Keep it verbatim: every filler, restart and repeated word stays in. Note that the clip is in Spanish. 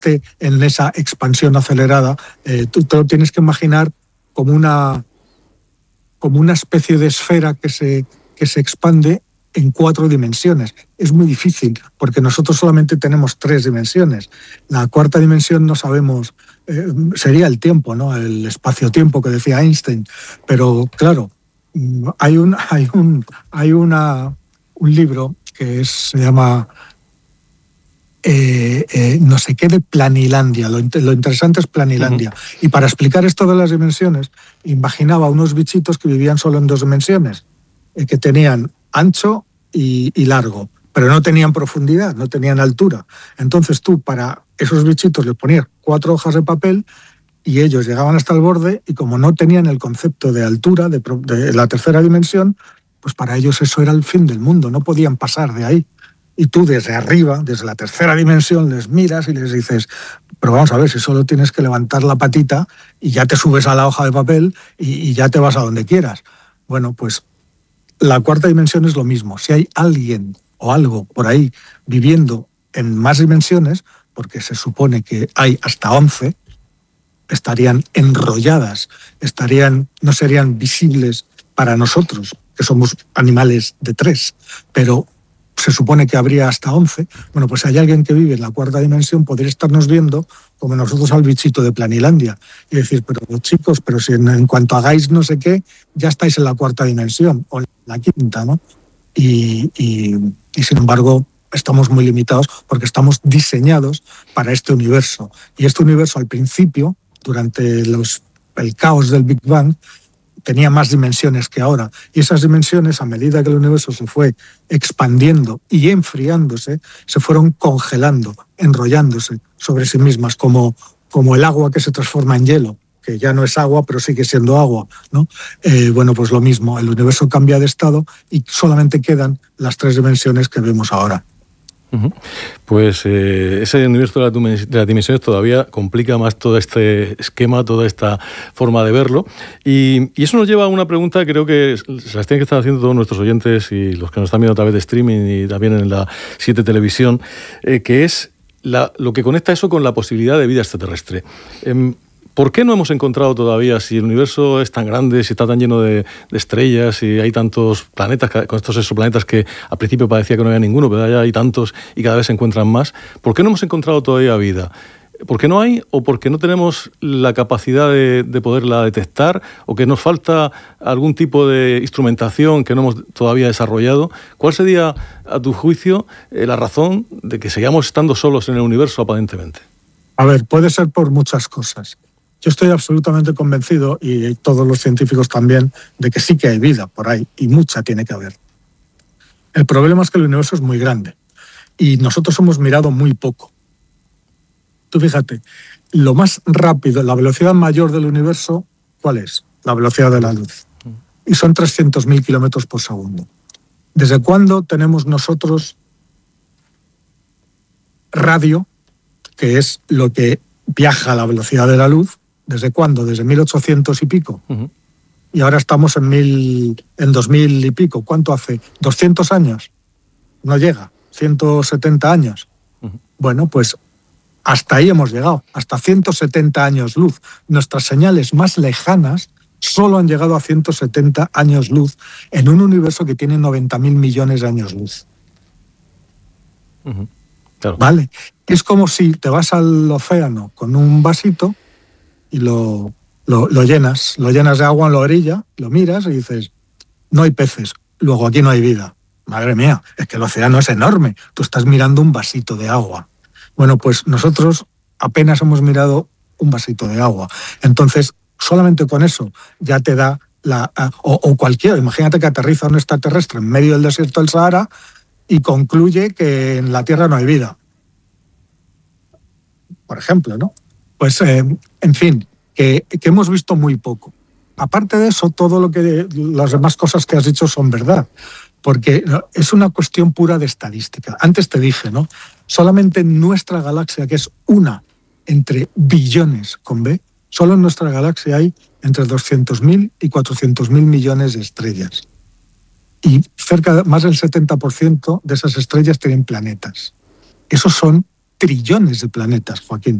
en esa expansión acelerada, eh, tú te lo tienes que imaginar como una, como una especie de esfera que se, que se expande en cuatro dimensiones. Es muy difícil, porque nosotros solamente tenemos tres dimensiones. La cuarta dimensión no sabemos, eh, sería el tiempo, ¿no? El espacio-tiempo que decía Einstein. Pero claro, hay un, hay un, hay una, un libro que es, se llama eh, eh, no sé qué de Planilandia. Lo, lo interesante es Planilandia. Uh-huh. Y para explicar esto de las dimensiones, imaginaba unos bichitos que vivían solo en dos dimensiones, eh, que tenían ancho y, y largo, pero no tenían profundidad, no tenían altura. Entonces tú para esos bichitos les ponías cuatro hojas de papel y ellos llegaban hasta el borde, y como no tenían el concepto de altura, de, de la tercera dimensión, pues para ellos eso era el fin del mundo, no podían pasar de ahí. Y tú desde arriba, desde la tercera dimensión, les miras y les dices, pero vamos a ver, si solo tienes que levantar la patita y ya te subes a la hoja de papel y, y ya te vas a donde quieras. Bueno, pues la cuarta dimensión es lo mismo. Si hay alguien o algo por ahí viviendo en más dimensiones, porque se supone que hay hasta once, estarían enrolladas, estarían, no serían visibles para nosotros, que somos animales de tres, pero se supone que habría hasta once. Bueno, pues si hay alguien que vive en la cuarta dimensión, podría estarnos viendo como nosotros al bichito de Planilandia y decir, pero chicos, pero si en, en cuanto hagáis no sé qué, ya estáis en la cuarta dimensión o en la quinta, ¿no? Y, y, y sin embargo estamos muy limitados porque estamos diseñados para este universo. Y este universo al principio, durante los, el caos del Big Bang, tenía más dimensiones que ahora. Y esas dimensiones, a medida que el universo se fue expandiendo y enfriándose, se fueron congelando, enrollándose sobre sí mismas, como, como el agua que se transforma en hielo, que ya no es agua, pero sigue siendo agua, ¿no? Eh, bueno, pues lo mismo, el universo cambia de estado y solamente quedan las tres dimensiones que vemos ahora. Uh-huh. Pues eh, ese universo de, la, de las dimensiones todavía complica más todo este esquema, toda esta forma de verlo. Y, y eso nos lleva a una pregunta que creo que se las tienen que estar haciendo todos nuestros oyentes y los que nos están viendo a través de streaming y también en la siete Televisión, eh, que es la, lo que conecta eso con la posibilidad de vida extraterrestre. Eh, ¿Por qué no hemos encontrado todavía, si el universo es tan grande, si está tan lleno de, de estrellas, y hay tantos planetas, con estos exoplanetas que al principio parecía que no había ninguno, pero ya hay tantos y cada vez se encuentran más? ¿Por qué no hemos encontrado todavía vida? ¿Por qué no hay? ¿O porque no tenemos la capacidad de, de poderla detectar? ¿O que nos falta algún tipo de instrumentación que no hemos todavía desarrollado? ¿Cuál sería, a tu juicio, eh, la razón de que sigamos estando solos en el universo aparentemente? A ver, puede ser por muchas cosas. Yo estoy absolutamente convencido, y todos los científicos también, de que sí que hay vida por ahí, y mucha tiene que haber. El problema es que el universo es muy grande, y nosotros hemos mirado muy poco. Tú fíjate, lo más rápido, la velocidad mayor del universo, ¿cuál es? La velocidad de la luz. Y son trescientos mil kilómetros por segundo. ¿Desde cuándo tenemos nosotros radio, que es lo que viaja a la velocidad de la luz? ¿Desde cuándo? Desde mil ochocientos y pico. Uh-huh. Y ahora estamos en, mil, en dos mil y pico. ¿Cuánto hace? ¿doscientos años? No llega. ¿ciento setenta años? Uh-huh. Bueno, pues hasta ahí hemos llegado. Hasta ciento setenta años luz. Nuestras señales más lejanas solo han llegado a ciento setenta años luz en un universo que tiene noventa mil millones de años luz. Uh-huh. Claro. ¿Vale? Es como si te vas al océano con un vasito y lo, lo, lo llenas, lo llenas de agua en la orilla, lo miras y dices, no hay peces, luego aquí no hay vida. Madre mía, es que el océano es enorme, tú estás mirando un vasito de agua. Bueno, pues nosotros apenas hemos mirado un vasito de agua. Entonces, solamente con eso ya te da la... O, o cualquiera, imagínate que aterriza un extraterrestre en medio del desierto del Sahara y concluye que en la Tierra no hay vida. Por ejemplo, ¿no? Pues, eh, en fin, que, que hemos visto muy poco. Aparte de eso, todo lo que las demás cosas que has dicho son verdad, porque es una cuestión pura de estadística. Antes te dije, ¿no? Solamente en nuestra galaxia, que es una entre billones con B, solo en nuestra galaxia hay entre doscientos mil y cuatrocientos mil millones de estrellas. Y cerca de más del setenta por ciento de esas estrellas tienen planetas. Esos son trillones de planetas, Joaquín.